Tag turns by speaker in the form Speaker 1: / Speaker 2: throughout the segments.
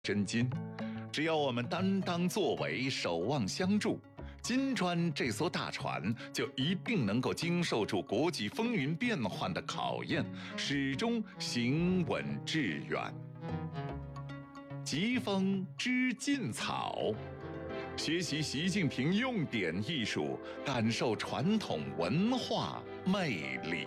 Speaker 1: 真金。只要我们担当作为，守望相助，金砖这艘大船就一定能够经受住国际风云变幻的考验，始终行稳致远。疾风知劲草，学习习近平用典艺术，感受传统文化魅力。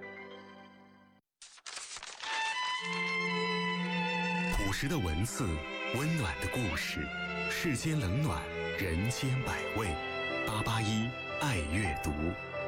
Speaker 2: 朴实的文字，温暖的故事，世间冷暖，人间百味。881爱阅读。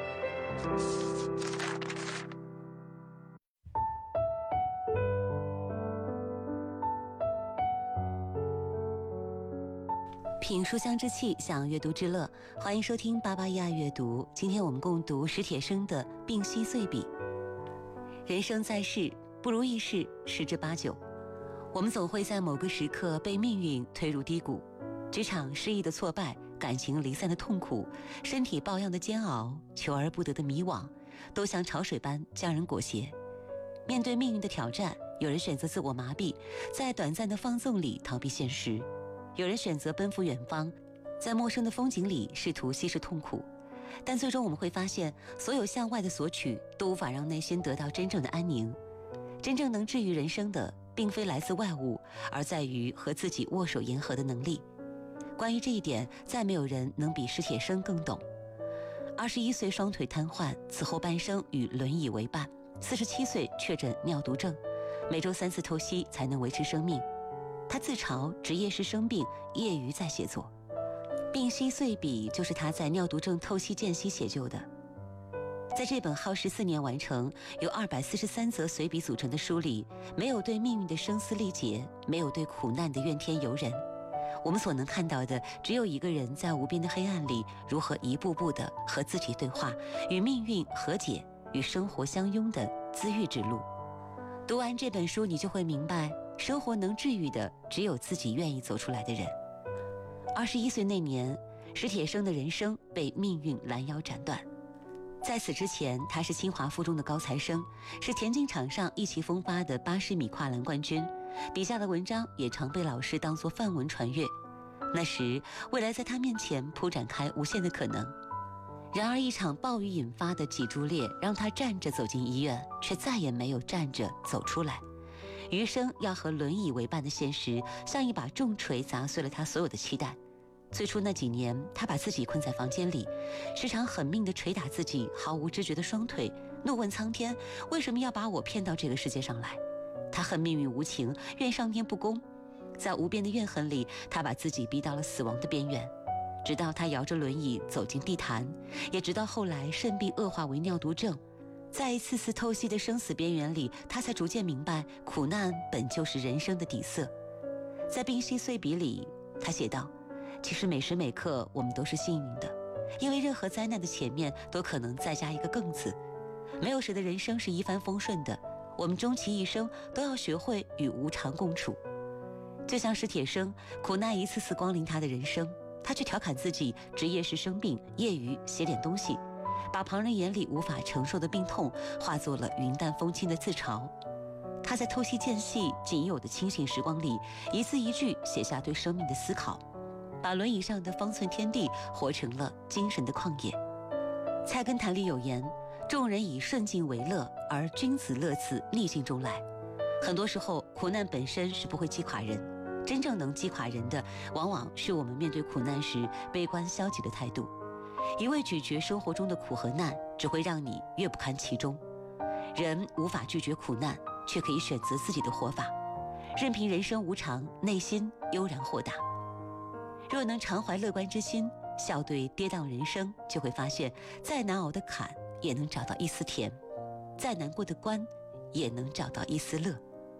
Speaker 3: 品书香之气，享阅读之乐，欢迎收听881爱阅读。今天我们共读史铁生的《病隙岁笔》。人生在世，不如意事十之八九，我们总会在某个时刻被命运推入低谷，职场失意的挫败，感情离散的痛苦，身体抱恙的煎熬，求而不得的迷惘，都像潮水般将人裹挟。面对命运的挑战，有人选择自我麻痹，在短暂的放纵里逃避现实；有人选择奔赴远方，在陌生的风景里试图稀释痛苦。但最终我们会发现，所有向外的索取都无法让内心得到真正的安宁。真正能治愈人生的，并非来自外物，而在于和自己握手言和的能力。关于这一点，再没有人能比史铁生更懂。21岁双腿瘫痪，此后半生与轮椅为伴。47岁确诊尿毒症，每周3次透析才能维持生命。他自嘲职业是生病，业余在写作。病隙岁笔就是他在尿毒症透析间隙写就的。在这本耗时4年完成、由243则随笔组成的书里，没有对命运的声嘶力竭，没有对苦难的怨天尤人。我们所能看到的，只有一个人在无边的黑暗里，如何一步步地和自己对话，与命运和解，与生活相拥的自愈之路。读完这本书，你就会明白，生活能治愈的，只有自己愿意走出来的人。21岁那年，史铁生的人生被命运拦腰斩断。在此之前，他是清华附中的高材生，是田径场上意气风发的80米跨栏冠军，笔下的文章也常被老师当作范文传阅。那时，未来在他面前铺展开无限的可能。然而，一场暴雨引发的脊柱裂，让他站着走进医院，却再也没有站着走出来。余生要和轮椅为伴的现实，像一把重锤砸碎了他所有的期待。最初那几年，他把自己困在房间里，时常狠命地捶打自己毫无知觉的双腿，怒问苍天为什么要把我骗到这个世界上来。他恨命运无情，怨上天不公。在无边的怨恨里，他把自己逼到了死亡的边缘。直到他摇着轮椅走进地坛，也直到后来肾病恶化为尿毒症，在一次次透析的生死边缘里，他才逐渐明白，苦难本就是人生的底色。在病隙岁笔里，他写道，其实每时每刻我们都是幸运的，因为任何灾难的前面都可能再加一个更字。没有谁的人生是一帆风顺的，我们终其一生都要学会与无常共处。就像史铁生，苦难一次次光临他的人生，他却调侃自己职业是生病，业余写点东西，把旁人眼里无法承受的病痛化作了云淡风轻的自嘲。他在透析间隙仅有的清醒时光里，一字一句写下对生命的思考，把轮椅上的方寸天地活成了精神的旷野。菜根谭里有言，众人以顺境为乐，而君子乐自逆境中来。很多时候，苦难本身是不会击垮人，真正能击垮人的，往往是我们面对苦难时悲观消极的态度。一味咀嚼生活中的苦和难，只会让你越不堪其中。人无法拒绝苦难，却可以选择自己的活法，任凭人生无常，内心悠然豁达。若能常怀乐观之心，笑对跌宕人生，就会发现，再难熬的坎也能找到一丝甜，再难过的关也能找到一丝乐。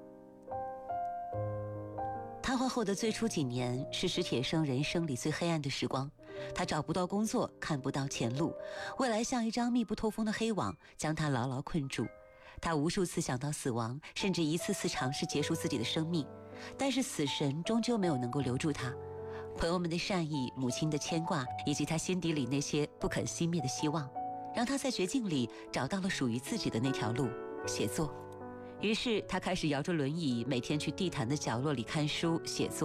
Speaker 3: 瘫痪后的最初几年，是史铁生人生里最黑暗的时光。他找不到工作，看不到前路，未来像一张密不透风的黑网，将他牢牢困住。他无数次想到死亡，甚至一次次尝试结束自己的生命，但是死神终究没有能够留住他。朋友们的善意，母亲的牵挂，以及他心底里那些不肯熄灭的希望，让他在绝境里找到了属于自己的那条路——写作。 于是他开始摇着轮椅，每天去地毯的角落里看书写作。